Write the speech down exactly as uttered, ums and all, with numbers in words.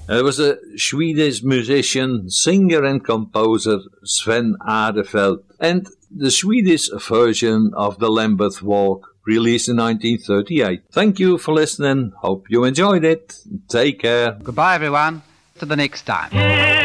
There was a Swedish musician, singer and composer Sven Adefeld, and the Swedish version of the Lambeth Walk, released in nineteen thirty-eight. Thank you for listening. Hope you enjoyed it. Take care. Goodbye, everyone. To the next time.